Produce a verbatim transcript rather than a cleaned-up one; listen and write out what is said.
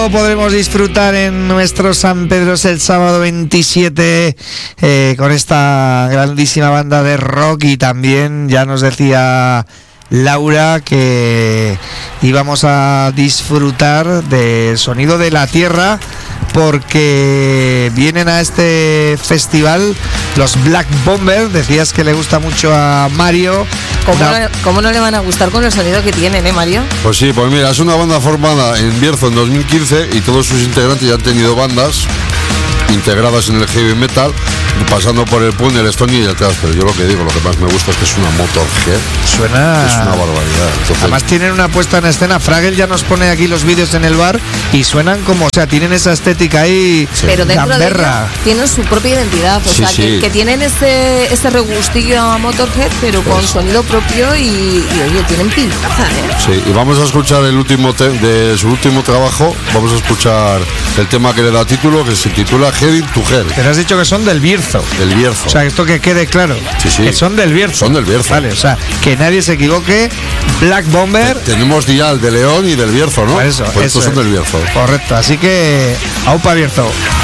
Podremos disfrutar en nuestro San Pedros el sábado veintisiete eh, con esta grandísima banda de rock, y también ya nos decía Laura que íbamos a disfrutar del sonido de la tierra, porque vienen a este festival los Black Bomber. Decías que le gusta mucho a Mario. ¿Cómo, una... no, ¿Cómo no le van a gustar con el sonido que tienen, eh, Mario? Pues sí, pues mira, es una banda formada en Bierzo en dos mil quince y todos sus integrantes ya han tenido bandas integradas en el heavy metal, pasando por el punk, el stone y el thrash. Pero yo lo que digo, lo que más me gusta es que es una Motorhead. Suena... Es una barbaridad. Entonces... Además tienen una puesta en escena. Fraggle ya nos pone aquí los vídeos en el bar y suenan como, o sea, tienen esa estética ahí, sí, pero dentro gamberra. De ellos tienen su propia identidad, o sí, sea, sí. Que, que tienen ese, ese regustillo a Motorhead, pero con pues... sonido propio y, y oye, tienen pintaza, ¿eh? Sí, y vamos a escuchar el último te- de su último trabajo. Vamos a escuchar el tema que le da título, que se titula Heading to Hell. Pero has dicho que son del Bierzo. Del Bierzo. O sea, esto que quede claro. Sí, sí. Que son del Bierzo. Son del Bierzo. Vale, o sea, que nadie se equivoque. Black Bomber. Tenemos Dial de León y del Bierzo, ¿no? Por eso, pues eso estos son es. del Bierzo. Correcto, así que aupa Bierzo.